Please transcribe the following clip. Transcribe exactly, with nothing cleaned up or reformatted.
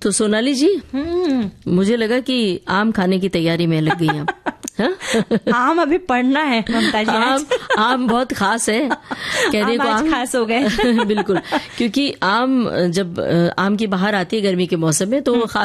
तो सोनाली जी, मुझे लगा कि आम खाने की तैयारी में लग गई आप। आम अभी पढ़ना है ममता जी। आम आम बहुत खास है, कहने को आम खास हो गए। बिल्कुल, क्योंकि आम जब आम की बहार आती है गर्मी के मौसम में तो वो खास